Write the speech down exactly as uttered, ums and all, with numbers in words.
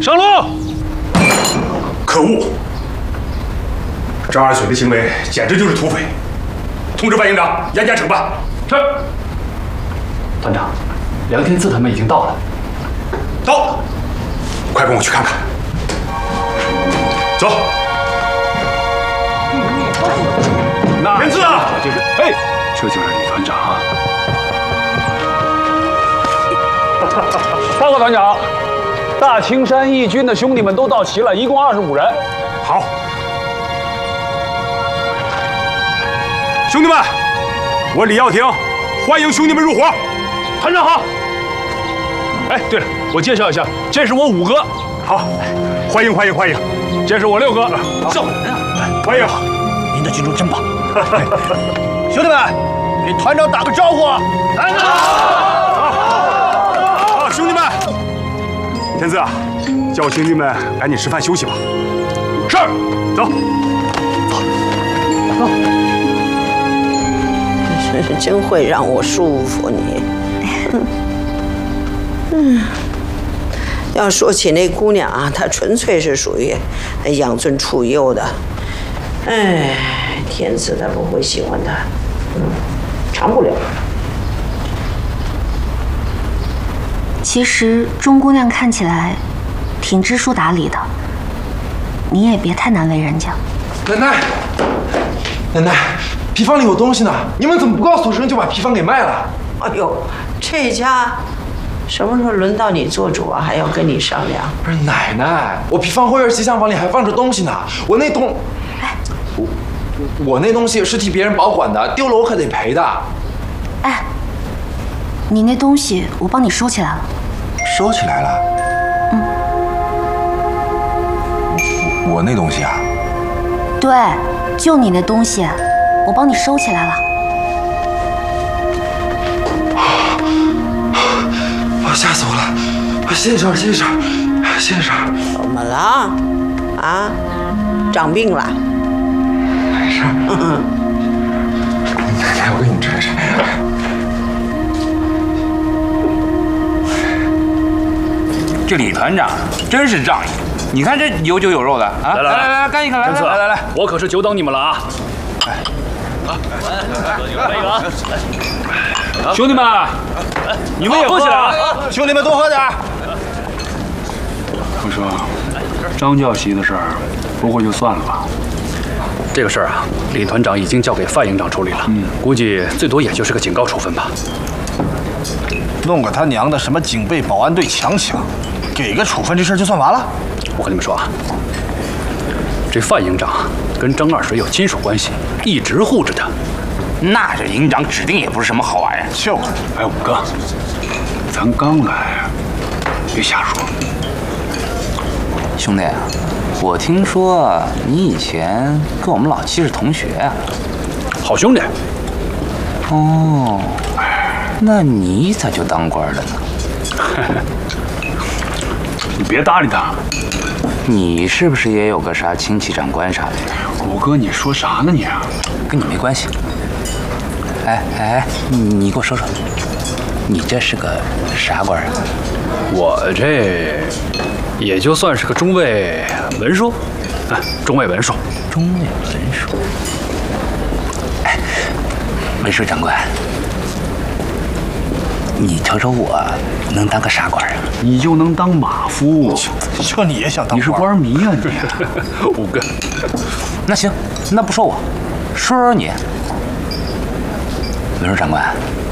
上路！ 可恶！张二水的行为简直就是土匪！通知范营长严加惩办。 是。团长，梁天赐他们已经到了。 到了，快跟我去看看。走。 那天赐啊， 就是，哎，这就是李团长。报告团长，大青山义军的兄弟们都到齐了，一共二十五人。 好，兄弟们，我李耀庭欢迎兄弟们入伙。 团长好。哎，对了，我介绍一下，这是我五哥。 好，欢迎欢迎欢迎。 这是我六哥。 叫人啊！ 欢迎。 您的军中真棒。兄弟们，给团长打个招呼。来了。 好，兄弟们，天赐啊，叫兄弟们赶紧吃饭休息吧。是，走，走，走。 真真会让我舒服你。嗯，要说起那姑娘啊，她纯粹是属于养尊处优的。哎，天赐他不会喜欢她，嗯，长不了。 其实钟姑娘看起来挺知书达理的，你也别太难为人家。 奶奶，奶奶，批发里有东西呢，你们怎么不告诉我声就把批发给卖了？ 哎呦，这家什么时候轮到你做主啊？还要跟你商量？ 不是奶奶，我批发会员吉祥房里还放着东西呢，我那东， 哎， 我我那东西是替别人保管的，丢了我可得赔的。 哎，你那东西我帮你收起来了。 收起来了？ 嗯。 我那东西啊？ 对，就你那东西，我帮你收起来了。 啊！吓死我了！谢谢婶，谢谢婶，谢谢婶。 怎么了？啊？长病了？ 没事。嗯。奶奶，我给你吹吹。 这李团长真是仗义，你看这有酒有肉的啊！来来来来，干一个！来来来来， 我可是久等你们了啊！ 好， 来一个啊！兄弟们，你们也喝起来啊！ 兄弟们多喝点。 我说，张教习的事儿，不会就算了吧？这个事儿啊，李团长已经交给范营长处理了，嗯，估计最多也就是个警告处分吧。 弄个他娘的什么警备保安队强强，给个处分这事儿就算完了？ 我跟你们说啊，这范营长跟张二水有亲属关系，一直护着他。 那这营长指定也不是什么好玩意儿。 就， 哎，五哥，咱刚来，别瞎说。 兄弟，我听说你以前跟我们老七是同学啊。 好兄弟。 哦。那你咋就当官了呢？ 你别搭理他。 你是不是也有个啥亲戚长官啥的？ 五哥，你说啥呢你啊？ 跟你没关系。哎哎，你给我说说，你这是个啥官啊？ 我这也就算是个中尉文书，啊，中尉文书。 中尉文书。哎，文书长官。你瞅瞅我能当个啥官啊？ 你就能当马夫， 就你也想当官？ 你是官迷啊你！五哥， 那行，那不说我，说说你。文书长官，